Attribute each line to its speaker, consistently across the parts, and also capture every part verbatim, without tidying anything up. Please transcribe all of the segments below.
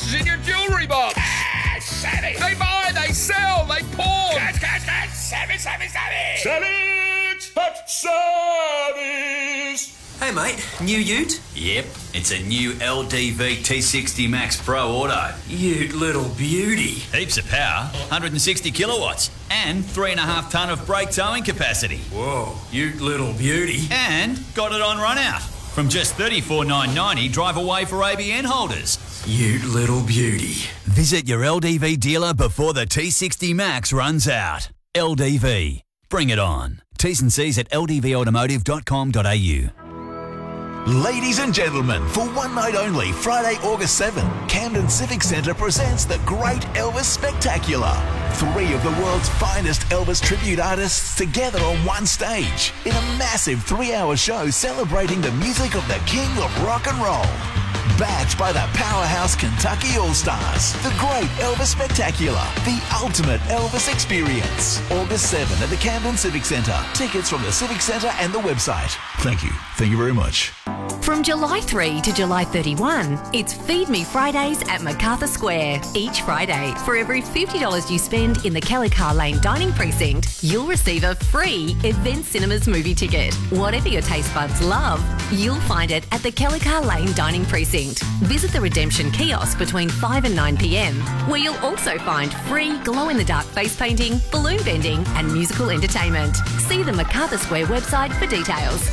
Speaker 1: sunglasses in your jewellery box.
Speaker 2: Ah, savvy.
Speaker 1: They buy, they sell, they pawn.
Speaker 2: Cash, cash, cash. Savvy, savvy, savvy.
Speaker 1: Savvy expert service.
Speaker 3: Hey mate, new ute?
Speaker 4: Yep, it's a new L D V T sixty Max Pro Auto.
Speaker 3: Ute little beauty.
Speaker 4: Heaps of power, one hundred sixty kilowatts, and three and a half tonne of brake towing capacity.
Speaker 3: Whoa, ute little beauty.
Speaker 4: And got it on run out. From just thirty-four thousand nine hundred ninety, drive away for A B N holders.
Speaker 3: Ute little beauty.
Speaker 4: Visit your L D V dealer before the T sixty Max runs out. L D V. Bring it on. T's and C's at l d v automotive dot com dot a u.
Speaker 5: Ladies and gentlemen, for one night only, Friday, August seventh, Camden Civic Centre presents the Great Elvis Spectacular. Three of the world's finest Elvis tribute artists together on one stage in a massive three-hour show celebrating the music of the King of Rock and Roll. Backed by the powerhouse Kentucky All-Stars, the Great Elvis Spectacular, the ultimate Elvis experience. August seventh at the Camden Civic Centre. Tickets from the Civic Centre and the website. Thank you. Thank you very much.
Speaker 6: From July third to July thirty-first, it's Feed Me Fridays at Macarthur Square. Each Friday, for every fifty dollars you spend in the Kelly-Carr Lane Dining Precinct, you'll receive a free Event Cinemas movie ticket. Whatever your taste buds love, you'll find it at the Kelly-Carr Lane Dining Precinct. Visit the Redemption Kiosk between five and nine p m, where you'll also find free glow-in-the-dark face painting, balloon bending and musical entertainment. See the Macarthur Square website for details.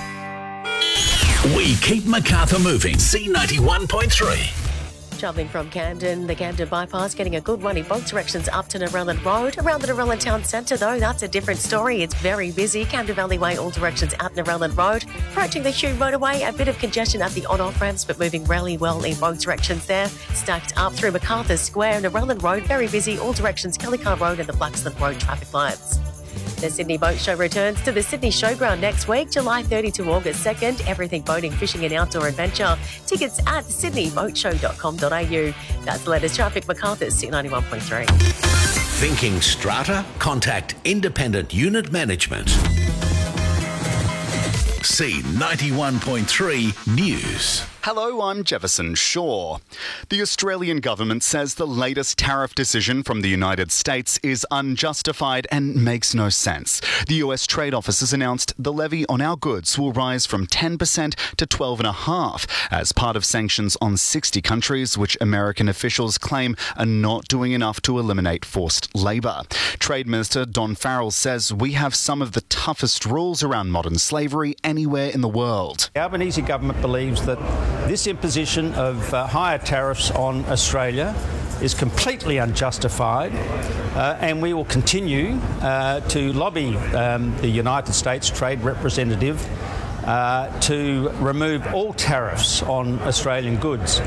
Speaker 5: We keep Macarthur moving. C ninety-one point three.
Speaker 7: Travelling from Camden, the Camden Bypass, getting a good run in both directions up to Narellan Road. Around the Narellan Town Centre, though, that's a different story. It's very busy. Camden Valley Way, all directions out Narellan Road. Approaching the Shoe Motorway, a bit of congestion at the on-off ramps, but moving really well in both directions there. Stacked up through Macarthur Square, Narellan Road, very busy, all directions, Kelly-Carr Road and the Blacksland Road traffic lights. The Sydney Boat Show returns to the Sydney Showground next week, July thirtieth to August second. Everything boating, fishing and outdoor adventure. Tickets at sydney boat show dot com dot a u. That's the latest traffic, Macarthur, C ninety-one point three.
Speaker 5: Thinking strata? Contact Independent Unit Management. C ninety-one point three News.
Speaker 8: Hello, I'm Jefferson Shaw. The Australian government says the latest tariff decision from the United States is unjustified and makes no sense. The U S Trade Office has announced the levy on our goods will rise from ten percent to twelve point five percent as part of sanctions on sixty countries, which American officials claim are not doing enough to eliminate forced labour. Trade Minister Don Farrell says we have some of the toughest rules around modern slavery anywhere in the world.
Speaker 9: The Albanese government believes that this imposition of uh, higher tariffs on Australia is completely unjustified, uh, and we will continue uh, to lobby um, the United States Trade Representative uh, to remove all tariffs on Australian goods.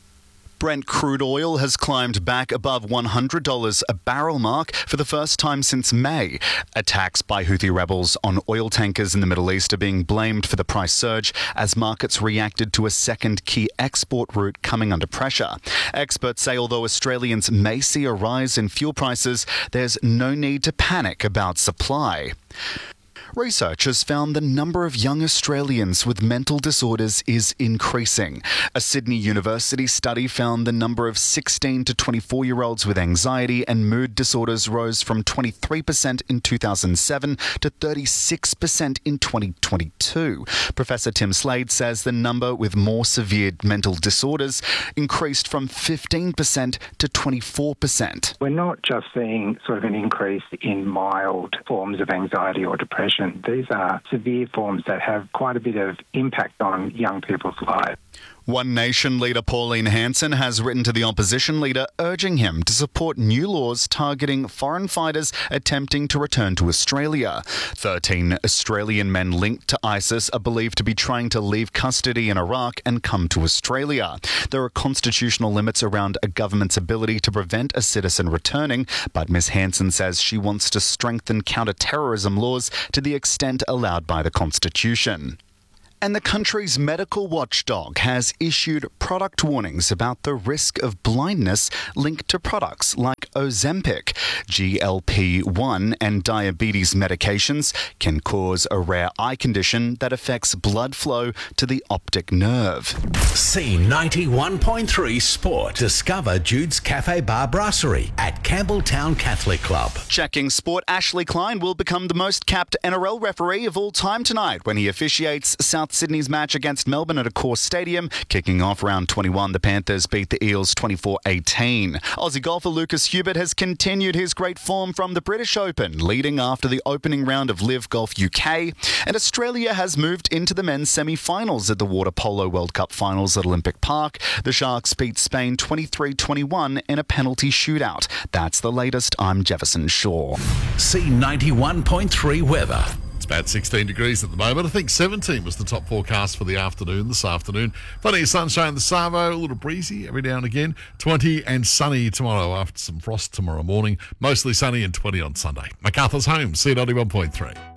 Speaker 8: Brent crude oil has climbed back above one hundred dollars a barrel mark for the first time since May. Attacks by Houthi rebels on oil tankers in the Middle East are being blamed for the price surge as markets reacted to a second key export route coming under pressure. Experts say although Australians may see a rise in fuel prices, there's no need to panic about supply. Researchers found the number of young Australians with mental disorders is increasing. A Sydney University study found the number of sixteen to twenty-four-year-olds with anxiety and mood disorders rose from twenty-three percent in two thousand seven to thirty-six percent in twenty twenty-two. Professor Tim Slade says the number with more severe mental disorders increased from fifteen percent to twenty-four percent.
Speaker 10: We're not just seeing sort of an increase in mild forms of anxiety or depression. These are severe forms that have quite a bit of impact on young people's lives.
Speaker 8: One Nation leader Pauline Hanson has written to the opposition leader urging him to support new laws targeting foreign fighters attempting to return to Australia. Thirteen Australian men linked to ISIS are believed to be trying to leave custody in Iraq and come to Australia. There are constitutional limits around a government's ability to prevent a citizen returning, but Miz Hanson says she wants to strengthen counter-terrorism laws to the extent allowed by the Constitution. And the country's medical watchdog has issued product warnings about the risk of blindness linked to products like Ozempic. G L P one and diabetes medications can cause a rare eye condition that affects blood flow to the optic nerve.
Speaker 11: C ninety-one point three Sport. Discover Jude's Cafe Bar Brasserie at Campbelltown Catholic Club.
Speaker 8: Checking sport, Ashley Klein will become the most capped N R L referee of all time tonight when he officiates South Sydney's match against Melbourne at Accor Stadium. Kicking off round twenty-one, the Panthers beat the Eels twenty-four eighteen. Aussie golfer Lucas Hubert has continued his great form from the British Open, leading after the opening round of Live Golf U K. And Australia has moved into the men's semi-finals at the Water Polo World Cup finals at Olympic Park. The Sharks beat Spain twenty-three twenty-one in a penalty shootout. That's the latest. I'm Jefferson Shaw.
Speaker 11: C ninety-one point three weather.
Speaker 12: It's about sixteen degrees at the moment. I think seventeen was the top forecast for the afternoon this afternoon. Plenty of sunshine in the Savo, a little breezy every now and again. twenty and sunny tomorrow after some frost tomorrow morning. Mostly sunny and twenty on Sunday. MacArthur's home, C ninety-one point three.